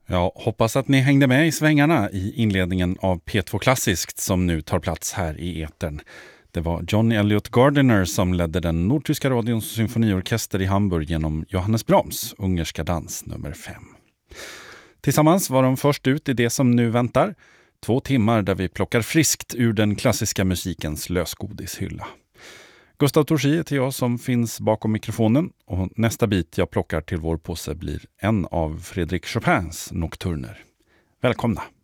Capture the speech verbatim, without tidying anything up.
Jag hoppas att ni hängde med i svängarna i inledningen av P två Klassiskt som nu tar plats här i etern. Det var John Elliot Gardiner som ledde den nordtyska radions symfoniorkester i Hamburg genom Johannes Brahms, Ungerska dans nummer fem. Tillsammans var de först ut i det som nu väntar. Två timmar där vi plockar friskt ur den klassiska musikens lösgodishylla. Gustav Torsi heter jag som finns bakom mikrofonen och nästa bit jag plockar till vår påse blir en av Frédéric Chopins nocturner. Välkomna!